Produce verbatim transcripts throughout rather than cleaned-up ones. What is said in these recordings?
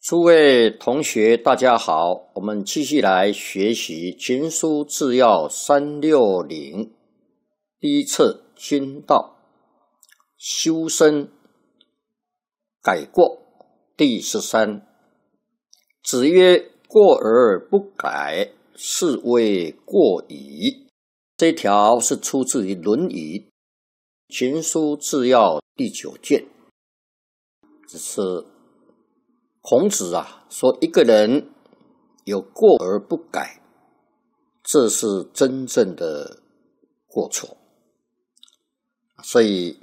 诸位同学，大家好，我们继续来学习《群书治要三六零》第一册君道修身改过第十三。子曰：过而不改，是谓过矣。这条是出自于《论语·群书治要》第九卷。只是孔子啊说，一个人有过而不改，这是真正的过错。所以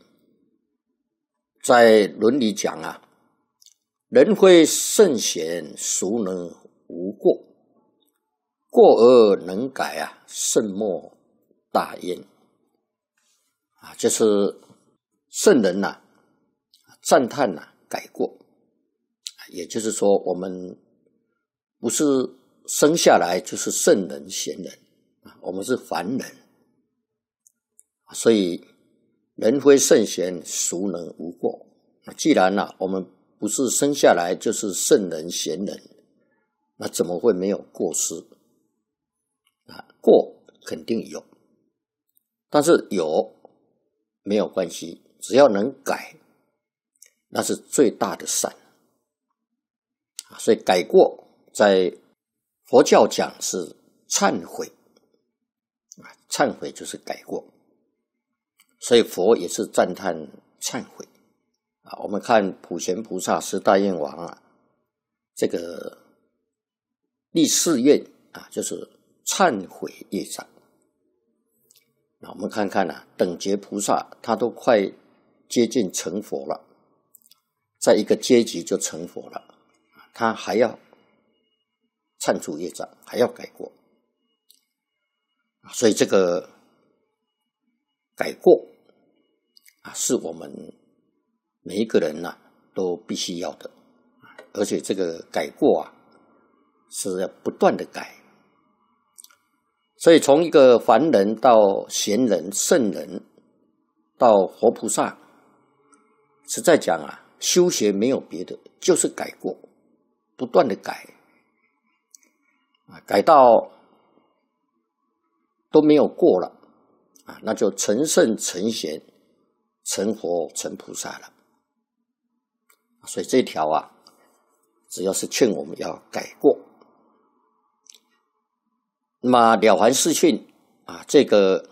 在伦理讲啊，人非圣贤，孰能无过？过而能改啊，圣莫大焉。啊，就是圣人呐、啊，赞叹呐、啊，改过。也就是说，我们不是生下来就是圣人贤人，我们是凡人，所以人非圣贤，孰能无过？既然啊，我们不是生下来就是圣人贤人，那怎么会没有过失？啊，过肯定有，但是有没有关系，只要能改，那是最大的善。所以改过在佛教讲是忏悔，忏悔就是改过，所以佛也是赞叹忏悔。啊，我们看普贤菩萨十大愿王啊，这个第四愿啊，就是忏悔业障。那我们看看啊，等觉菩萨他都快接近成佛了，在一个阶级就成佛了。他还要忏除业障，还要改过，所以这个改过啊，是我们每一个人呐、啊、都必须要的，而且这个改过啊是要不断的改。所以从一个凡人到贤人、圣人到活菩萨，实在讲啊，修学没有别的，就是改过。不断的改，改到都没有过了啊，那就成圣成贤成佛成菩萨了。所以这条啊，只要是劝我们要改过。那么了凡四训啊，这个